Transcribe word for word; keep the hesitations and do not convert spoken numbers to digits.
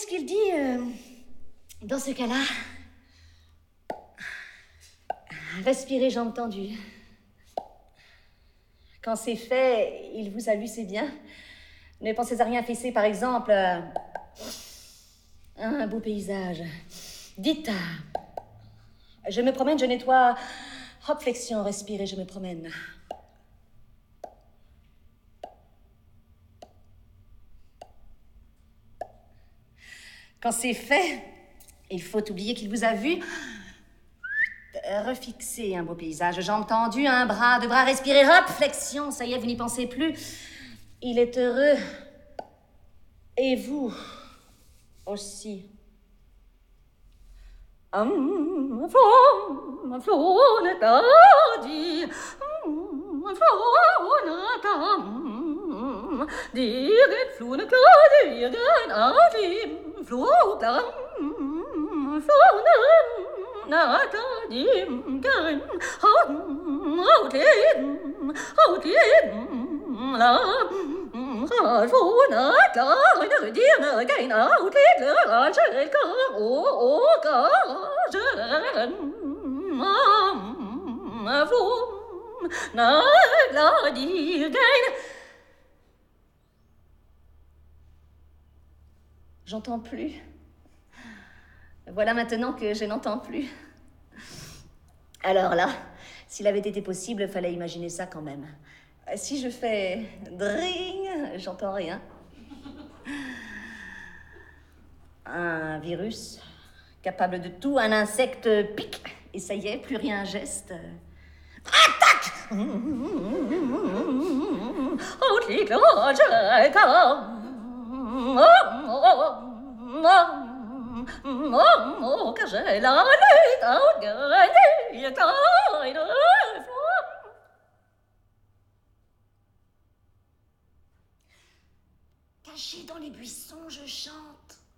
qu'il dit euh, dans ce cas-là? Respirez jambes tendues. Quand c'est fait, il vous salue, c'est bien. Ne pensez à rien fesser, par exemple. euh, un beau paysage. Dites, je me promène, je nettoie. Hop, flexion, respirez, je me promène. Quand c'est fait, il faut oublier qu'il vous a vu. Refixer un beau paysage, jambes tendues, un bras, deux bras, respirez, hop, flexion, ça y est, vous n'y pensez plus. Il est heureux. Et vous aussi. Hum, flon, flon, tadi, hum, flon, tam, digen, flon, tadi, digen, adi, flon, tam, flon, natadim, gan, hum, autim, autim, la, flon, natadim, digen, gan, autim, la, chekan, o, o, ga, jen, mam, flon, na, la, digen. J'entends plus. Voilà maintenant que je n'entends plus. Alors là, s'il avait été possible, fallait imaginer ça quand même. Si je fais dring, j'entends rien. Un virus capable de tout, un insecte pique, et ça y est, plus rien geste. Attaque! Oh, oh, que j'ai la lutte à gagner, caché dans les buissons, je chante.